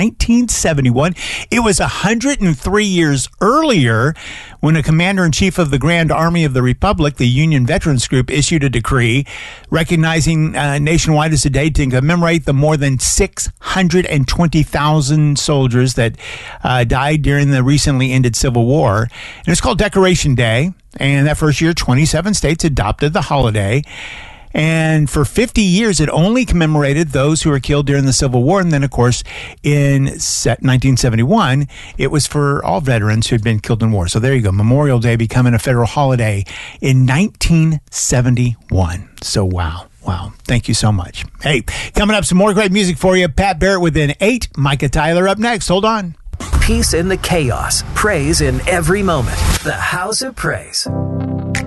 1971. It was 103 years earlier when a commander-in-chief of the Grand Army of the Republic, the Union Veterans Group, issued a decree recognizing nationwide as a day to commemorate the more than 620,000 soldiers that died during the recently ended Civil War. And it's called Decoration Day. And that first year, 27 states adopted the holiday. And for 50 years, it only commemorated those who were killed during the Civil War. And then, of course, in 1971, it was for all veterans who had been killed in war. So there you go. Memorial Day becoming a federal holiday in 1971. So, wow. Thank you so much. Hey, coming up, some more great music for you. Pat Barrett within 8. Micah Tyler up next. Hold on. Peace in the chaos. Praise in every moment. The House of Praise.